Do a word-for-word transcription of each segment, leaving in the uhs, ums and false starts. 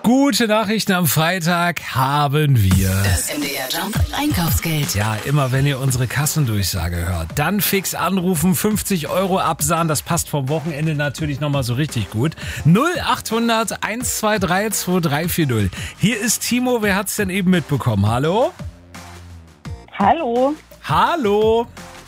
Gute Nachrichten am Freitag haben wir. Das M D R Jump Einkaufsgeld. Ja, immer wenn ihr unsere Kassendurchsage hört, dann fix anrufen, fünfzig Euro absahen. Das passt vom Wochenende natürlich nochmal so richtig gut. null achthundert eins zwei drei zwei drei vier null. Hier ist Timo, wer hat's denn eben mitbekommen? Hallo? Hallo. Hallo?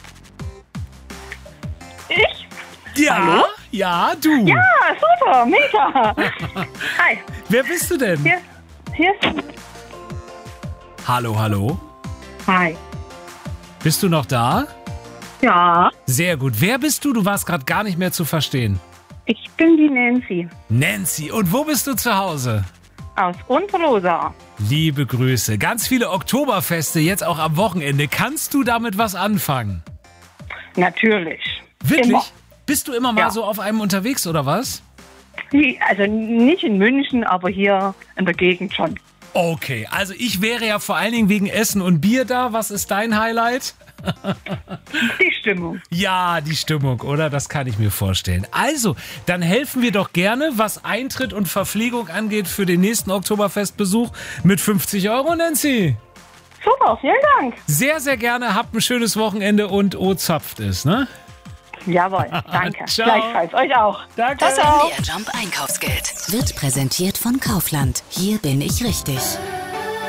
Ich? Ja, Hallo? ja, du. Ja, super, mega. Hi. Wer bist du denn? Hier, hier ist... Hallo, hallo. Hi. Bist du noch da? Ja, Sehr gut. Wer bist du? Du warst gerade gar nicht mehr zu verstehen. ich bin die Nancy Nancy. Und wo bist du zu Hause? aus Unterlosa. Liebe Grüße. Ganz viele Oktoberfeste, jetzt auch am Wochenende. Kannst du damit was anfangen? Natürlich. Wirklich? Immer. Bist du immer mal Ja. so auf einem unterwegs oder was? Die- Also nicht in München, aber hier in der Gegend schon. Okay, also ich wäre ja vor allen Dingen wegen Essen und Bier da. Was ist dein Highlight? Die Stimmung. Ja, die Stimmung, oder? Das kann ich mir vorstellen. Also, dann helfen wir doch gerne, was Eintritt und Verpflegung angeht für den nächsten Oktoberfestbesuch mit fünfzig Euro, Nancy. Super, vielen Dank. Sehr, sehr gerne. Habt ein schönes Wochenende und oh, zapft es, ne? Jawohl, danke. Ciao. Gleichfalls, euch auch. Danke. Das M D R Jump Einkaufsgeld wird präsentiert von Kaufland. Hier bin ich richtig.